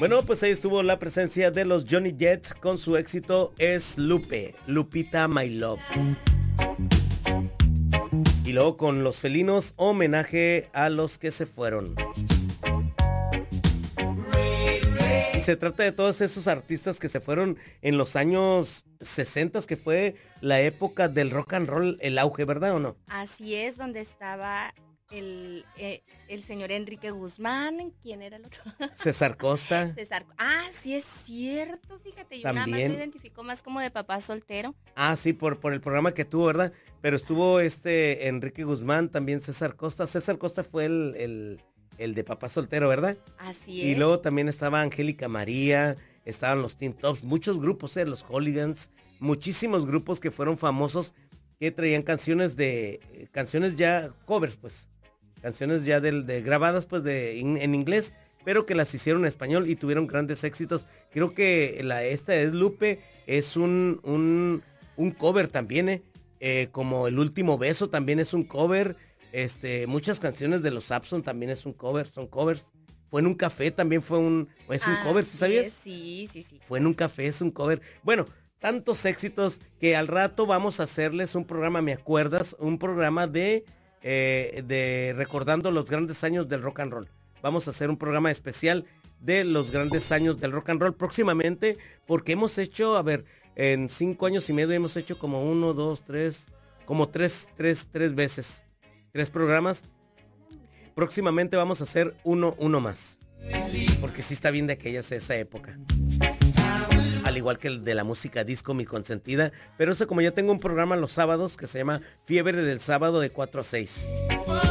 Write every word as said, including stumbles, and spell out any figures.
Bueno, pues ahí estuvo la presencia de los Johnny Jets con su éxito Es Lupe, Lupita My Love. Y luego con Los Felinos, homenaje a los que se fueron. Y se trata de todos esos artistas que se fueron en los años sesenta, que fue la época del rock and roll, el auge, ¿verdad o no? Así es, donde estaba el, eh, el señor Enrique Guzmán. ¿Quién era el otro? César Costa. César. Ah, sí es cierto, fíjate, yo nada más También. lo identifico más como de papá soltero. Ah, sí, por, por el programa que tuvo, ¿verdad? Pero estuvo este Enrique Guzmán, también César Costa. César Costa fue el, el, el de papá soltero, ¿verdad? Así es. Y luego también estaba Angélica María, estaban los Teen Tops, muchos grupos, eh, los Hooligans, muchísimos grupos que fueron famosos, que traían canciones de, eh, canciones ya covers, pues, canciones ya de, de grabadas, pues, de, in, en inglés, pero que las hicieron en español y tuvieron grandes éxitos. Creo que la, esta es Lupe, es un, un, un cover también, eh, eh, como El Último Beso también es un cover, este, muchas canciones de los Abson también es un cover, son covers. Fue en un café, también fue un, es un Ah, cover, ¿sí sabías? es, sí, sí, sí. Fue en un café, es un cover. Bueno, tantos éxitos que al rato vamos a hacerles un programa, ¿me acuerdas? Un programa de, eh, de recordando los grandes años del rock and roll. Vamos a hacer un programa especial de los grandes años del rock and roll próximamente, porque hemos hecho, a ver, en cinco años y medio hemos hecho como uno, dos, tres, como tres, tres, tres veces, tres programas. Próximamente vamos a hacer uno, uno más. Porque sí está bien de aquellas esa época. Al igual que el de la música disco, Mi Consentida. Pero eso como ya tengo un programa los sábados que se llama Fiebre del Sábado de cuatro a seis.